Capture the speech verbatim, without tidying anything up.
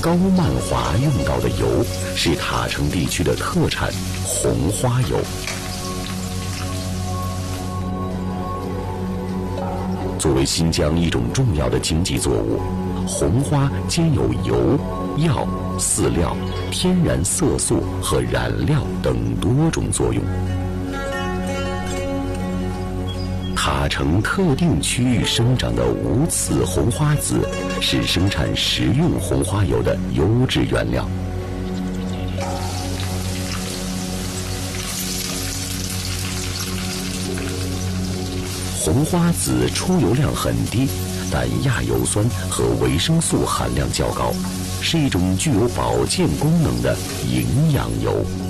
高曼华用到的油是塔城地区的特产红花油。作为新疆一种重要的经济作物，红花兼有油、药、饲料、天然色素和染料等多种作用。塔城特定区域生长的无刺红花籽是生产食用红花油的优质原料。红花籽出油量很低，但亚油酸和维生素含量较高，是一种具有保健功能的营养油。